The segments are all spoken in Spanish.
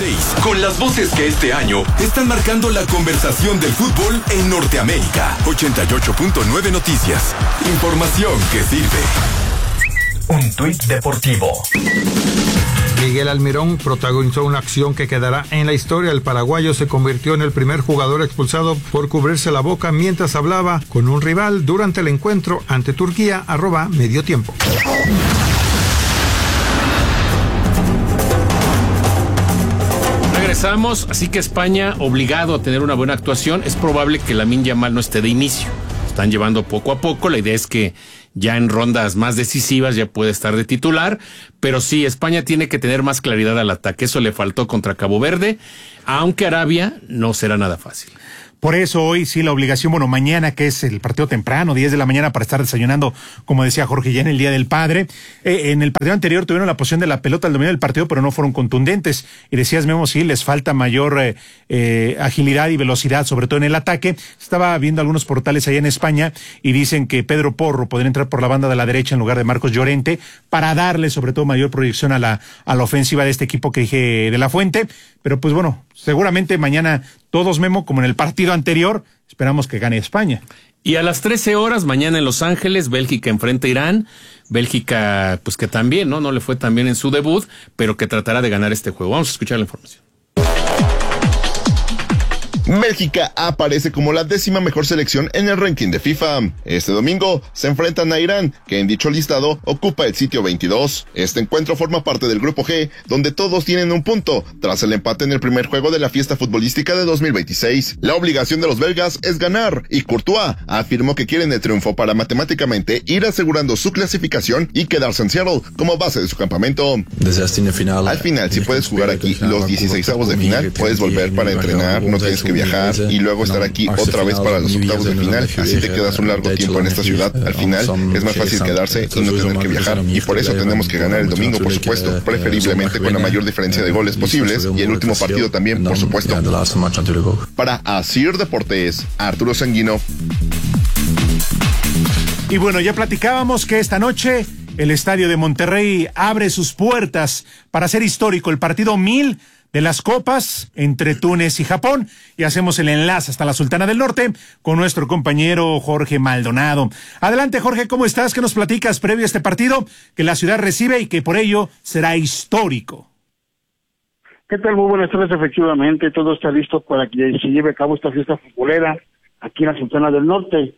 6, con las voces que este año están marcando la conversación del fútbol en Norteamérica. 88.9 Noticias. Información que sirve. Un tuit deportivo. Miguel Almirón protagonizó una acción que quedará en la historia. El paraguayo se convirtió en el primer jugador expulsado por cubrirse la boca mientras hablaba con un rival durante el encuentro ante Turquía, @mediotiempo. Regresamos, así que España obligado a tener una buena actuación. Es probable que Lamine Yamal no esté de inicio. Están llevando poco a poco. La idea es que ya en rondas más decisivas ya puede estar de titular, pero sí, España tiene que tener más claridad al ataque. Eso le faltó contra Cabo Verde, aunque Arabia no será nada fácil. Por eso hoy sí la obligación, mañana que es el partido temprano, 10 de la mañana para estar desayunando, como decía Jorge, ya en el Día del Padre. En el partido anterior tuvieron la posición de la pelota al dominio del partido, pero no fueron contundentes. Y decías, Memo, sí, les falta mayor agilidad y velocidad, sobre todo en el ataque. Estaba viendo algunos portales allá en España y dicen que Pedro Porro podría entrar por la banda de la derecha en lugar de Marcos Llorente para darle sobre todo mayor proyección a la ofensiva de este equipo que dije de la Fuente. Pero pues seguramente mañana todos, Memo, como en el partido anterior, esperamos que gane España. Y a las 13 horas, mañana en Los Ángeles, Bélgica enfrenta a Irán. Bélgica, pues que también, no le fue tan bien en su debut, pero que tratará de ganar este juego. Vamos a escuchar la información. Bélgica aparece como la 10ª mejor selección en el ranking de FIFA. Este domingo se enfrentan a Irán, que en dicho listado ocupa el sitio 22. Este encuentro forma parte del grupo G, donde todos tienen un punto, tras el empate en el primer juego de la fiesta futbolística de 2026. La obligación de los belgas es ganar, y Courtois afirmó que quieren el triunfo para matemáticamente ir asegurando su clasificación y quedarse en Seattle como base de su campamento. Al final, si puedes jugar aquí los 16avos de final, puedes volver para entrenar, no tienes que viajar y luego estar aquí otra vez para los octavos de final, así te quedas un largo tiempo en esta ciudad. Al final es más fácil quedarse y no tener que viajar, y por eso tenemos que ganar el domingo, por supuesto, preferiblemente con la mayor diferencia de goles posibles, y el último partido también, por supuesto. Para Asir Deportes, Arturo Sanguino. Y ya platicábamos que esta noche el Estadio de Monterrey abre sus puertas para hacer histórico el partido 1000 de las copas entre Túnez y Japón, y hacemos el enlace hasta la Sultana del Norte con nuestro compañero Jorge Maldonado. Adelante, Jorge, ¿cómo estás? ¿Qué nos platicas previo a este partido que la ciudad recibe y que por ello será histórico? ¿Qué tal? Muy buenas tardes. Efectivamente, todo está listo para que se lleve a cabo esta fiesta futbolera aquí en la Sultana del Norte.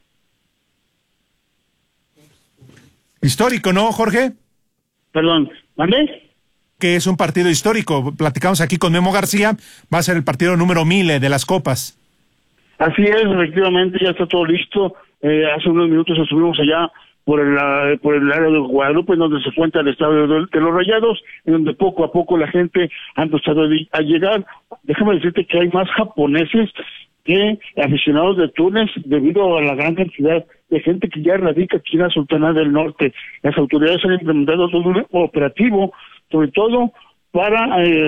Histórico, ¿no, Jorge? Perdón, ¿mandé? Que es un partido histórico. Platicamos aquí con Memo García, va a ser el partido número 1000 de las copas. Así es, efectivamente, ya está todo listo. Hace unos minutos estuvimos allá por el área de Guadalupe, donde se encuentra el estadio de los Rayados, en donde poco a poco la gente ha empezado a llegar. Déjame decirte que hay más japoneses que aficionados de Túnez, debido a la gran cantidad de gente que ya radica aquí en la Sultana del Norte. Las autoridades han implementado todo un operativo, sobre todo para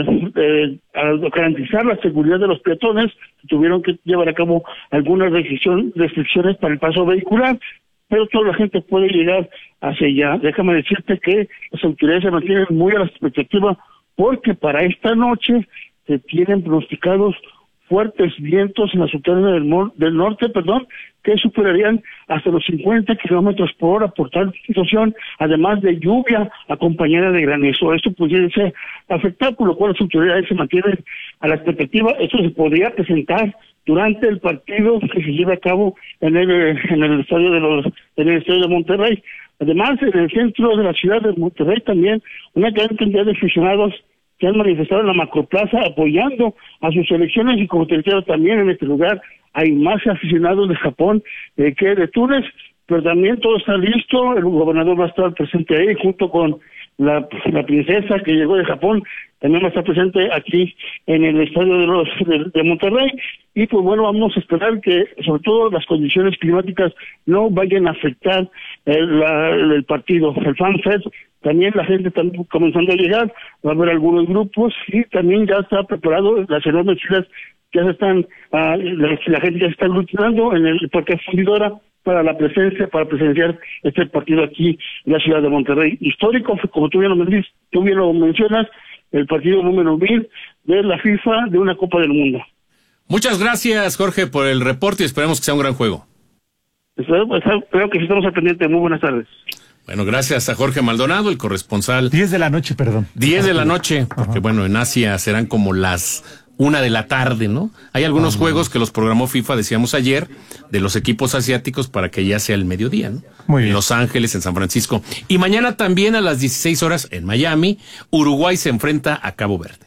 garantizar la seguridad de los peatones, que tuvieron que llevar a cabo algunas restricciones para el paso vehicular, pero toda la gente puede llegar hacia allá. Déjame decirte que las autoridades se mantienen muy a la expectativa, porque para esta noche se tienen pronosticados fuertes vientos en la Sultana del Norte, que superarían hasta los 50 kilómetros por hora por tal situación, además de lluvia acompañada de granizo. Esto pudiera ser afectar, por lo cual las autoridades se mantienen a la expectativa. Esto se podría presentar durante el partido que se lleve a cabo en el estadio de Monterrey. Además, en el centro de la ciudad de Monterrey también una gran cantidad de aficionados se han manifestado en la Macroplaza apoyando a sus selecciones, y como te decía, también en este lugar hay más aficionados de Japón que de Túnez, pero también todo está listo. El gobernador va a estar presente ahí junto con la princesa que llegó de Japón, también va a estar presente aquí en el estadio de Monterrey. Y pues vamos a esperar que sobre todo las condiciones climáticas no vayan a afectar el partido. El FanFest, también la gente está comenzando a llegar, va a haber algunos grupos, y también ya está preparado las enormes filas, ya se están, la gente ya se está aglutinando en el Parque Fundidora para presenciar este partido aquí en la ciudad de Monterrey. Histórico, como tú bien lo mencionas, el partido número 1000 de la FIFA de una Copa del Mundo. Muchas gracias, Jorge, por el reporte y esperemos que sea un gran juego. Creo que sí estamos al pendiente. Muy buenas tardes. Bueno, gracias a Jorge Maldonado, el corresponsal. 10 de la noche, perdón. 10 de la noche, porque bueno, en Asia serán como las 1 de la tarde, ¿no? Hay algunos juegos que los programó FIFA, decíamos ayer, de los equipos asiáticos para que ya sea el mediodía, ¿no? Muy bien. En Los Ángeles, en San Francisco. Y mañana también a las 16 horas en Miami, Uruguay se enfrenta a Cabo Verde.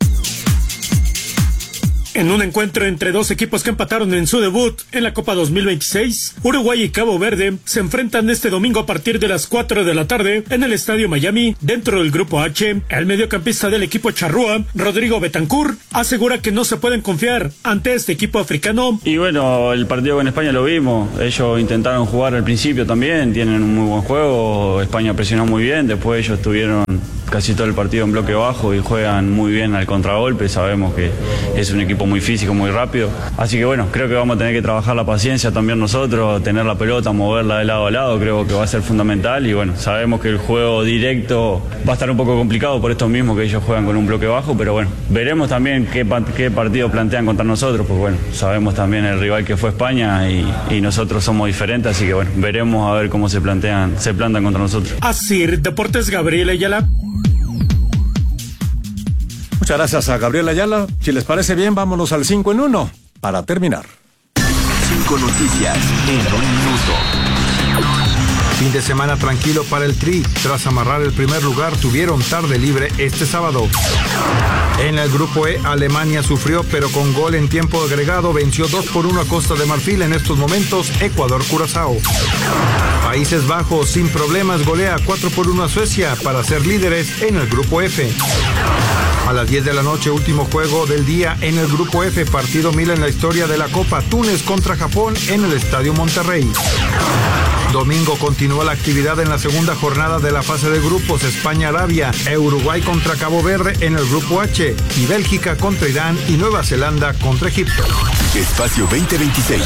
En un encuentro entre dos equipos que empataron en su debut en la Copa 2026, Uruguay y Cabo Verde se enfrentan este domingo a partir de las 4 de la tarde en el Estadio Miami, dentro del Grupo H. El mediocampista del equipo charrúa, Rodrigo Betancourt, asegura que no se pueden confiar ante este equipo africano. Y bueno, el partido con España lo vimos, ellos intentaron jugar al principio también, tienen un muy buen juego, España presionó muy bien, después ellos tuvieron casi todo el partido en bloque bajo y juegan muy bien al contragolpe, sabemos que es un equipo muy físico, muy rápido, así que bueno, creo que vamos a tener que trabajar la paciencia también nosotros, tener la pelota, moverla de lado a lado, creo que va a ser fundamental y bueno, sabemos que el juego directo va a estar un poco complicado por esto mismo que ellos juegan con un bloque bajo, pero bueno, veremos también qué partido plantean contra nosotros, porque bueno, sabemos también el rival que fue España y nosotros somos diferentes, así que bueno, veremos a ver cómo se plantan contra nosotros. Así, Deportes Gabriel Ayala. Muchas gracias a Gabriel Ayala. Si les parece bien, vámonos al 5 en 1 para terminar. 5 noticias en 1 minuto. Fin de semana tranquilo para el Tri. Tras amarrar el primer lugar, tuvieron tarde libre este sábado. En el grupo E, Alemania sufrió, pero con gol en tiempo agregado venció 2-1 a Costa de Marfil. En estos momentos, Ecuador-Curazao. Países Bajos, sin problemas, golea 4-1 a Suecia para ser líderes en el grupo F. A las 10 de la noche, último juego del día en el grupo F, partido 1000 en la historia de la Copa, Túnez contra Japón en el Estadio Monterrey. Domingo continúa la actividad en la segunda jornada de la fase de grupos, España-Arabia, Uruguay contra Cabo Verde en el grupo H, y Bélgica contra Irán y Nueva Zelanda contra Egipto. Espacio 2026.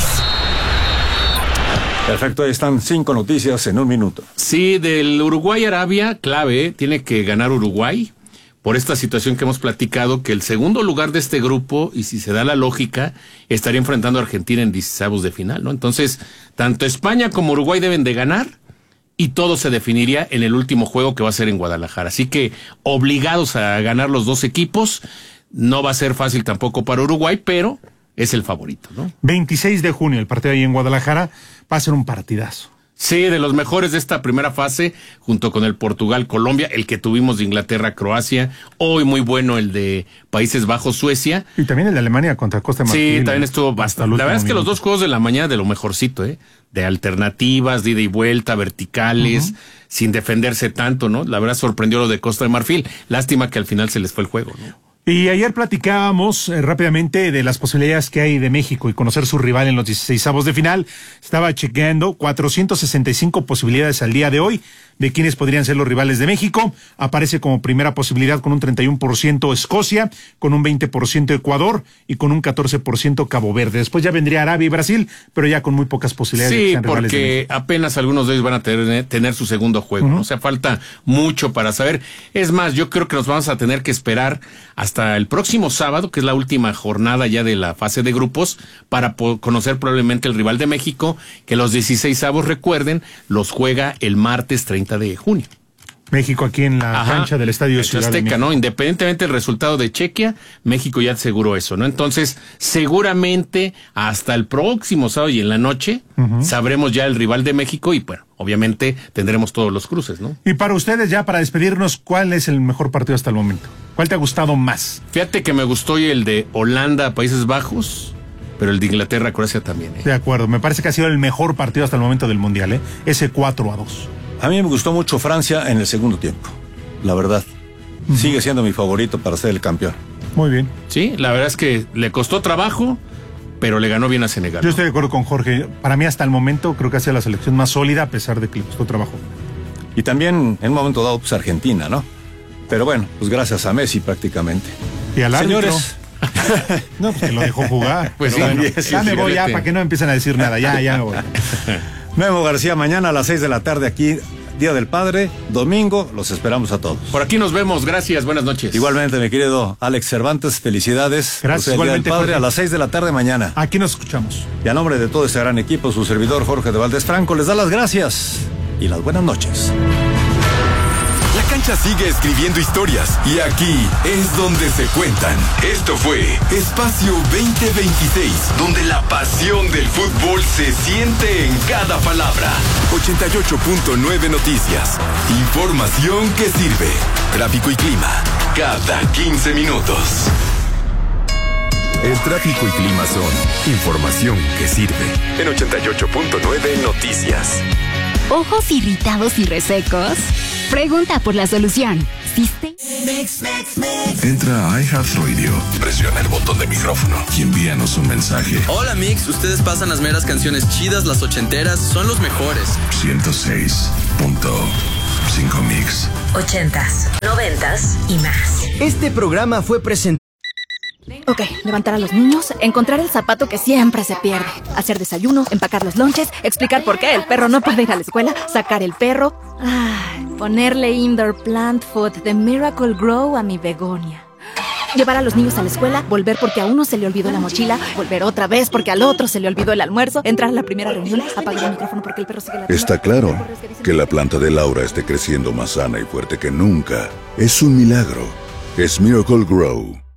Perfecto, ahí están 5 noticias en 1 minuto. Sí, del Uruguay-Arabia, clave, tiene que ganar Uruguay. Por esta situación que hemos platicado, que el segundo lugar de este grupo, y si se da la lógica, estaría enfrentando a Argentina en 16avos de final, ¿no? Entonces, tanto España como Uruguay deben de ganar, y todo se definiría en el último juego que va a ser en Guadalajara. Así que, obligados a ganar los dos equipos, no va a ser fácil tampoco para Uruguay, pero es el favorito, ¿no? 26 de junio, el partido ahí en Guadalajara, va a ser un partidazo. Sí, de los mejores de esta primera fase, junto con el Portugal-Colombia, el que tuvimos de Inglaterra-Croacia, hoy muy bueno el de Países Bajos-Suecia. Y también el de Alemania contra Costa de Marfil. Sí, también estuvo bastante. La verdad es que los dos juegos de la mañana de lo mejorcito, de alternativas, de ida y vuelta, verticales, sin defenderse tanto, ¿no? La verdad sorprendió lo de Costa de Marfil. Lástima que al final se les fue el juego, ¿no? Y ayer platicábamos rápidamente de las posibilidades que hay de México y conocer su rival en los 16avos de final. Estaba chequeando 465 posibilidades al día de hoy de quiénes podrían ser los rivales de México. Aparece como primera posibilidad con un 31% Escocia, con un 20% Ecuador y con un 14% Cabo Verde. Después ya vendría Arabia y Brasil, pero ya con muy pocas posibilidades de que sean rivales de México. Sí, porque apenas algunos de ellos van a tener su segundo juego, ¿no? O sea, falta mucho para saber. Es más, yo creo que nos vamos a tener que esperar hasta el próximo sábado, que es la última jornada ya de la fase de grupos, para conocer probablemente el rival de México, que los 16avos, recuerden, los juega el martes 30 de junio. México aquí en la cancha del Estadio Ciudad Azteca, de México, ¿no? Independientemente del resultado de Chequia, México ya aseguró eso, ¿no? Entonces, seguramente hasta el próximo sábado y en la noche sabremos ya el rival de México y, bueno, obviamente tendremos todos los cruces, ¿no? Y para ustedes, ya para despedirnos, ¿cuál es el mejor partido hasta el momento? ¿Cuál te ha gustado más? Fíjate que me gustó el de Holanda, Países Bajos, pero el de Inglaterra, Croacia también, De acuerdo, me parece que ha sido el mejor partido hasta el momento del Mundial, ese 4-2. A mí me gustó mucho Francia en el segundo tiempo, la verdad. Sigue siendo mi favorito para ser el campeón. Muy bien. Sí, la verdad es que le costó trabajo, pero le ganó bien a Senegal. Yo estoy de acuerdo con Jorge. Para mí hasta el momento creo que ha sido la selección más sólida a pesar de que le costó trabajo. Y también en un momento dado pues Argentina, ¿no? Pero bueno, pues gracias a Messi prácticamente. Y al árbitro. Señores. No, pues que lo dejó jugar. Pues sí, bueno, ya me voy para que no empiecen a decir nada. Ya me voy. Memo García, mañana a las 6 de la tarde aquí Día del Padre, domingo, los esperamos a todos. Por aquí nos vemos, gracias, buenas noches. Igualmente, mi querido Alex Cervantes, felicidades. Gracias, Día del igualmente, Padre, Jorge. a las 6 de la tarde mañana. Aquí nos escuchamos. Y a nombre de todo este gran equipo, su servidor Jorge de Valdés Franco les da las gracias y las buenas noches. La cancha sigue escribiendo historias y aquí es donde se cuentan. Esto fue Espacio 2026, donde la pasión del fútbol se siente en cada palabra. 88.9 Noticias. Información que sirve. Tráfico y clima. Cada 15 minutos. El tráfico y clima son información que sirve. En 88.9 Noticias. ¿Ojos irritados y resecos? Pregunta por la solución. Entra a iHeartRadio, presiona el botón de micrófono y envíanos un mensaje. Hola Mix, ustedes pasan las meras canciones chidas, las ochenteras, son los mejores. 106.5 Mix. 80s, 90s y más. Este programa fue presentado. Ok, levantar a los niños, encontrar el zapato que siempre se pierde, hacer desayuno, empacar los lonches, explicar por qué el perro no puede ir a la escuela, sacar el perro, ponerle indoor plant food de Miracle Grow a mi begonia. Llevar a los niños a la escuela, volver porque a uno se le olvidó la mochila, volver otra vez porque al otro se le olvidó el almuerzo, entrar a la primera reunión, apagar el micrófono porque el perro sigue ladrando. Está claro que la planta de Laura esté creciendo más sana y fuerte que nunca. Es un milagro. Es Miracle Grow.